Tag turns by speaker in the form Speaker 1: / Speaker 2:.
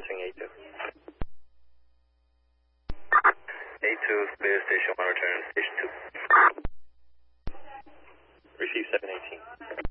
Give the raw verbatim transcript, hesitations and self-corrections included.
Speaker 1: Crossing A two. A two, clear station one, return station two. Receive seven eighteen.